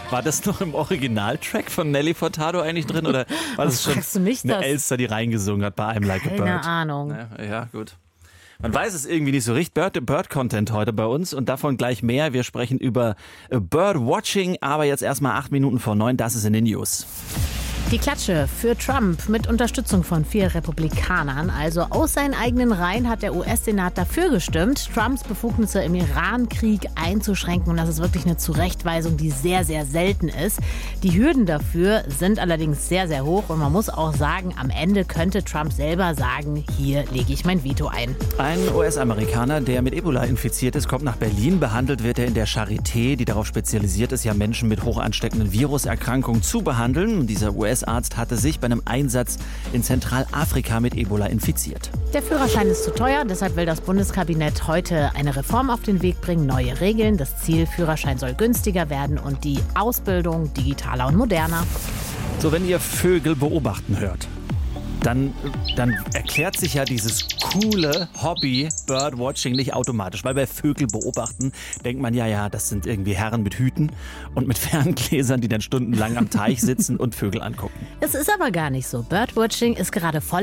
War das noch im Originaltrack von Nelly Furtado eigentlich drin? Oder war das schon fragst du mich eine das? Elster, die reingesungen hat bei I'm Like a Bird? Keine Ahnung. Ja, gut. Man weiß es irgendwie nicht so richtig. Bird-Content heute bei uns und davon gleich mehr. Wir sprechen über Birdwatching, aber jetzt erstmal 8 Minuten vor 9. Das ist in den News. Die Klatsche für Trump mit Unterstützung von 4 Republikanern, also aus seinen eigenen Reihen, hat der US-Senat dafür gestimmt, Trumps Befugnisse im Iran-Krieg einzuschränken. Und das ist wirklich eine Zurechtweisung, die sehr, sehr selten ist. Die Hürden dafür sind allerdings sehr, sehr hoch. Und man muss auch sagen, am Ende könnte Trump selber sagen, hier lege ich mein Veto ein. Ein US-Amerikaner, der mit Ebola infiziert ist, kommt nach Berlin. Behandelt wird er in der Charité, die darauf spezialisiert ist, ja Menschen mit hoch ansteckenden Viruserkrankungen zu behandeln. Dieser US-Arzt hatte sich bei einem Einsatz in Zentralafrika mit Ebola infiziert. Der Führerschein ist zu teuer, deshalb will das Bundeskabinett heute eine Reform auf den Weg bringen, neue Regeln. Das Ziel, Führerschein soll günstiger werden und die Ausbildung digitaler und moderner. So, wenn ihr Vögel beobachten hört, dann erklärt sich ja dieses coole Hobby Birdwatching nicht automatisch. Weil bei Vögel beobachten denkt man ja, das sind irgendwie Herren mit Hüten und mit Ferngläsern, die dann stundenlang am Teich sitzen und Vögel angucken. Es ist aber gar nicht so. Birdwatching ist gerade voll